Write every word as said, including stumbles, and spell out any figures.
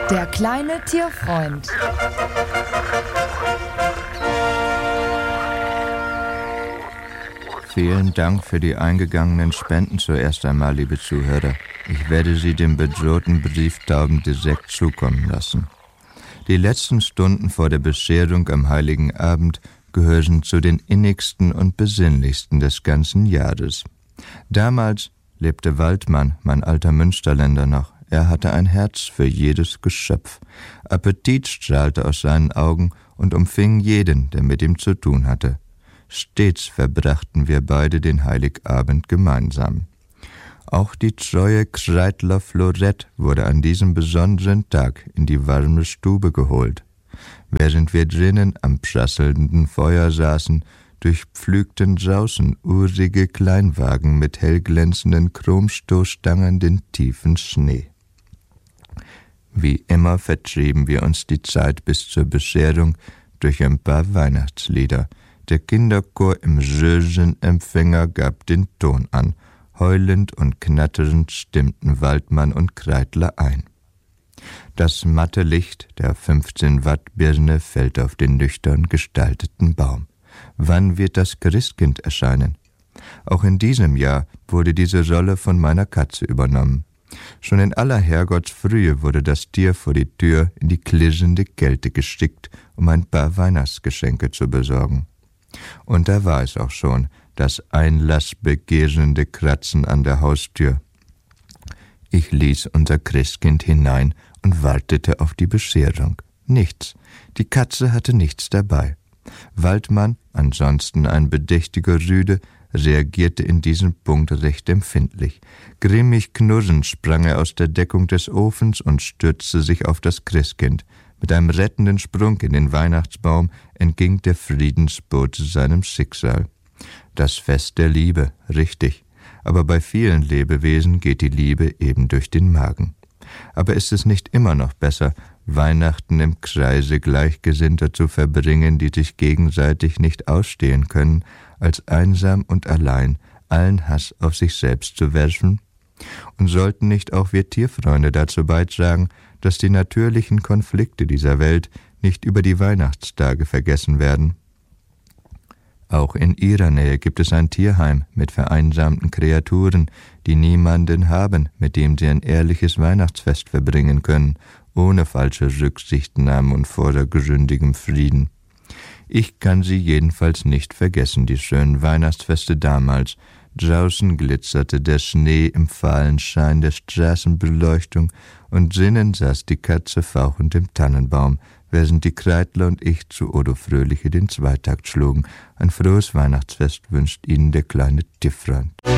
Der kleine Tierfreund. Vielen Dank für die eingegangenen Spenden zuerst einmal, liebe Zuhörer. Ich werde sie dem bedrohten Brieftauben direkt zukommen lassen. Die letzten Stunden vor der Bescherung am Heiligen Abend gehören zu den innigsten und besinnlichsten des ganzen Jahres. Damals lebte Waldmann, mein alter Münsterländer, noch. Er hatte ein Herz für jedes Geschöpf. Appetit strahlte aus seinen Augen und umfing jeden, der mit ihm zu tun hatte. Stets verbrachten wir beide den Heiligabend gemeinsam. Auch die treue Kreidler Florette wurde an diesem besonderen Tag in die warme Stube geholt. Während wir drinnen am prasselnden Feuer saßen, durchpflügten draußen urige Kleinwagen mit hellglänzenden Chromstoßstangen den tiefen Schnee. Wie immer vertrieben wir uns die Zeit bis zur Bescherung durch ein paar Weihnachtslieder. Der Kinderchor im Rösenempfänger gab den Ton an. Heulend und knatternd stimmten Waldmann und Kreidler ein. Das matte Licht der fünfzehn Watt Birne fällt auf den nüchtern gestalteten Baum. Wann wird das Christkind erscheinen? Auch in diesem Jahr wurde diese Rolle von meiner Katze übernommen. Schon in aller Herrgottsfrühe wurde das Tier vor die Tür in die klirrende Kälte geschickt, um ein paar Weihnachtsgeschenke zu besorgen. Und da war es auch schon, das einlassbegehrende Kratzen an der Haustür. Ich ließ unser Christkind hinein und wartete auf die Bescherung. Nichts. Die Katze hatte nichts dabei. Waldmann, ansonsten ein bedächtiger Rüde, reagierte in diesem Punkt recht empfindlich. Grimmig knurrend sprang er aus der Deckung des Ofens und stürzte sich auf das Christkind. Mit einem rettenden Sprung in den Weihnachtsbaum entging der Friedensbote seinem Schicksal. Das Fest der Liebe, richtig. Aber bei vielen Lebewesen geht die Liebe eben durch den Magen. Aber ist es nicht immer noch besser, Weihnachten im Kreise Gleichgesinnter zu verbringen, die sich gegenseitig nicht ausstehen können, als einsam und allein allen Hass auf sich selbst zu werfen? Und sollten nicht auch wir Tierfreunde dazu beitragen, dass die natürlichen Konflikte dieser Welt nicht über die Weihnachtstage vergessen werden? Auch in ihrer Nähe gibt es ein Tierheim mit vereinsamten Kreaturen, die niemanden haben, mit dem sie ein ehrliches Weihnachtsfest verbringen können, ohne falsche Rücksichtnahme und vordergründigem Frieden. Ich kann sie jedenfalls nicht vergessen, die schönen Weihnachtsfeste damals. Draußen glitzerte der Schnee im fahlen Schein der Straßenbeleuchtung und drinnen saß die Katze fauchend im Tannenbaum, während die Kreidler und ich zu Odo Fröhliche den Zweitakt schlugen. Ein frohes Weihnachtsfest wünscht Ihnen der kleine Tierfreund.